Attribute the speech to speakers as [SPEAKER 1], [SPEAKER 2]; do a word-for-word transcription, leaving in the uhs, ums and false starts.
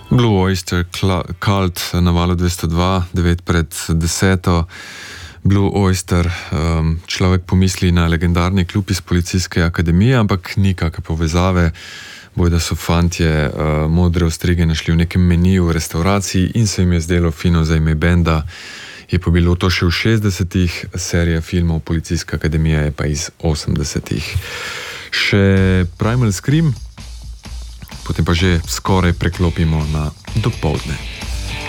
[SPEAKER 1] Blue Oyster Cult na valu dvesto dva, devet pred deseto. Blue Oyster, um, človek pomisli na legendarni klub iz Policijske akademije, ampak ni kakšne povezave. Bojda so fantje uh, modre ostrige našli v nekem meniju v restauraciji in se jim je zdelo fino za ime benda. Je pa bilo to še v šestdesetih, serija filmov Policijska akademija je pa iz osemdesetih. Še Primal Scream, potem pa že skoraj preklopimo na dopoldne.